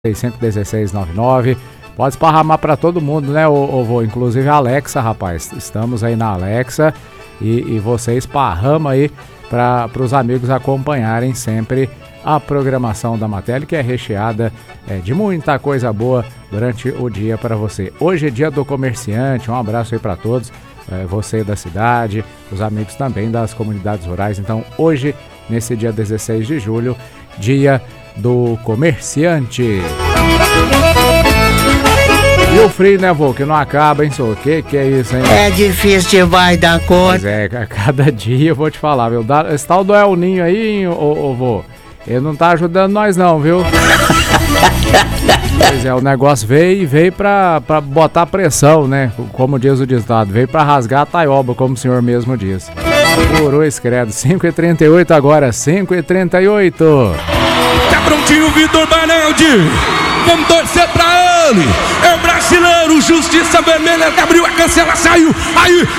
351699. Pode esparramar para todo mundo, né, vô? Inclusive a Alexa, rapaz. Estamos aí na Alexa e você esparrama aí para os amigos acompanharem sempre a programação da Matéria, que é recheada de muita coisa boa durante o dia para você. Hoje é dia do comerciante, um abraço aí para todos, você da cidade, os amigos também das comunidades rurais. Então hoje, nesse dia 16 de julho, dia do comerciante. E o frio, né, vô? Que não acaba, hein, senhor? Que é isso, hein? É difícil demais dar conta. Pois é, a cada dia eu vou te falar, viu? Esse tal do El Ninho aí, vô, ele não tá ajudando nós não, viu? Pois é, o negócio veio pra botar pressão, né? Como diz o ditado, veio pra rasgar a taioba, como o senhor mesmo disse. Furou esse credo. 5h38 agora, 5h38. Tá prontinho o Vitor Banaldi. Vamos torcer pra ele. É o brasileiro, Justiça Vermelha, que abriu a cancela, saiu. Aí,